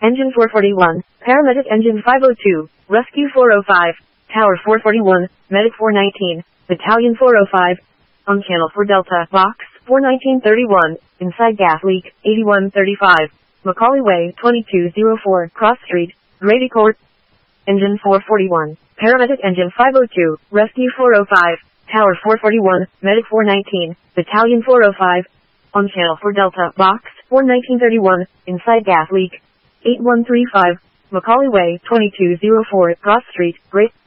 Engine 441, Paramedic Engine 502, Rescue 405, Tower 441, Medic 419, Battalion 405, on Channel 4 Delta, Box 41931, inside gas leak, 8135, Macaulay Way 2204, Cross Street, Grady Court. Engine 441, Paramedic Engine 502, Rescue 405, Tower 441, Medic 419, Battalion 405, on Channel 4 Delta, Box 41931, inside gas leak, 8135, Macaulay Way 2204, Cross Street, Great.